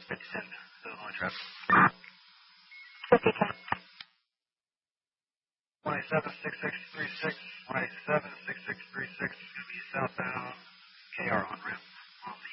5010, Illinois traffic. 5010. 187-6636, 187-6636 is going to be southbound.